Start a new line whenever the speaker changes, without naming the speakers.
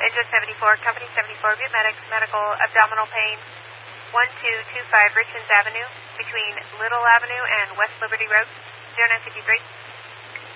Engine 74, Company 74, View Medics, medical abdominal pain, 1225 Richlands Avenue, between Little Avenue and West Liberty Road, 0953.